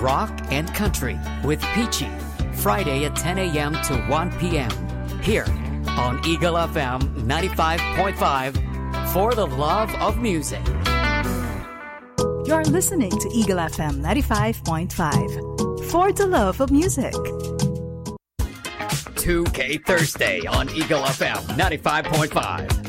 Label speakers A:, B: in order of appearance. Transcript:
A: rock and country with Peachy. Friday at 10 a.m. to 1 p.m. here on Eagle FM 95.5 for the love of music.
B: You're listening to Eagle FM 95.5 for the love of music.
A: 2K Thursday on Eagle FM 95.5.